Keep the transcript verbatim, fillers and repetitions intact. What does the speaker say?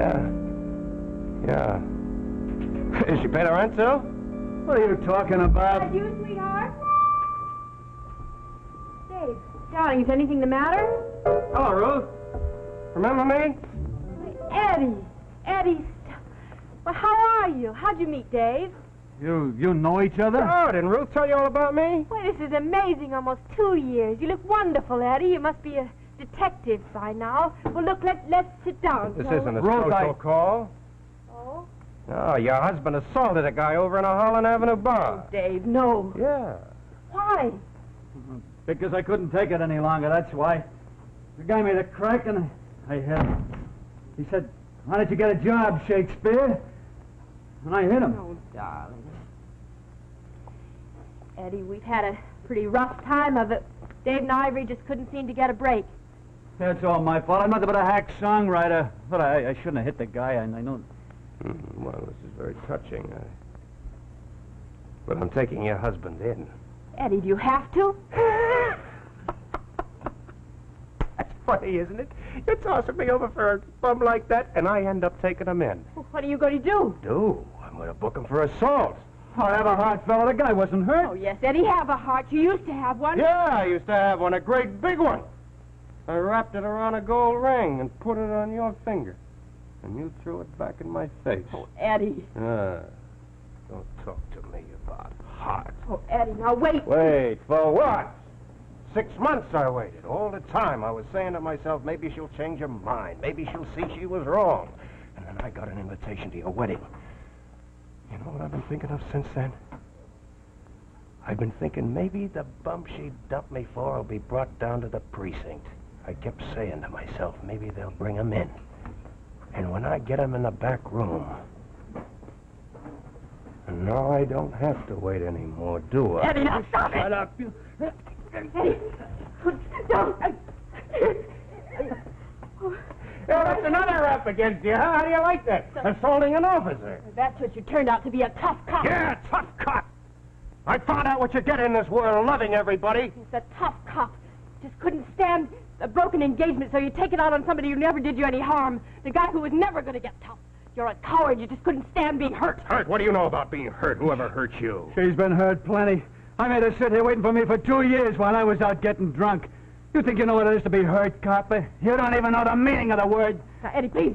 Yeah. Yeah. Is she paid her rent, too? What are you talking about? Is that you, sweetheart? Dave, darling, is anything the matter? Hello, Ruth. Remember me? Eddie. Eddie. Well, how are you? How'd you meet Dave? You you know each other? Oh, didn't Ruth tell you all about me? Well, this is amazing. Almost two years. You look wonderful, Eddie. You must be a detective by now. Well, look, let, let's sit down. This shall isn't we? a Ruth, social I- call. Oh? No, your husband assaulted a guy over in a Holland Avenue bar. Dave, no. Yeah. Why? Because I couldn't take it any longer, that's why. The guy made a crack and I hit him. He said, "Why don't you get a job, Shakespeare?" And I hit him. Oh, darling. Eddie, we've had a pretty rough time of it. Dave and Ivory just couldn't seem to get a break. That's all my fault. I'm nothing but a hack songwriter. But I, I shouldn't have hit the guy. I, I know. Mm, well, this is very touching. I... But I'm taking your husband in. Eddie, do you have to? That's funny, isn't it? You're tossing me over for a bum like that, and I end up taking him in. What are you going to do? Do? I'm going to book him for assault. I have a heart, fella. The guy wasn't hurt. Oh, yes, Eddie, have a heart. You used to have one. Yeah, I used to have one, a great big one. I wrapped it around a gold ring and put it on your finger. And you threw it back in my face. Oh, Eddie. Ah, don't talk to me about heart. Oh, Eddie, now wait. Wait, for what? Six months I waited. All the time I was saying to myself, maybe she'll change her mind. Maybe she'll see she was wrong. And then I got an invitation to your wedding. You know what I've been thinking of since then? I've been thinking maybe the bump she dumped me for will be brought down to the precinct. I kept saying to myself, maybe they'll bring him in. And when I get him in the back room... And now I don't have to wait anymore, do I? Eddie, now stop it. Shut up. You... Eddie. Don't. Yeah, that's another rap against you, huh? How do you like that? Assaulting an officer. That's what you turned out to be, a tough cop. Yeah, tough cop. I found out what you get in this world, loving everybody. He's a tough cop. Just couldn't stand a broken engagement, so you take it out on somebody who never did you any harm. The guy who was never going to get tough. You're a coward. You just couldn't stand being hurt. Hurt? What do you know about being hurt? Whoever hurt you? She's been hurt plenty. I made her sit here waiting for me for two years while I was out getting drunk. You think you know what it is to be hurt, cop? You don't even know the meaning of the word. Now, Eddie, please.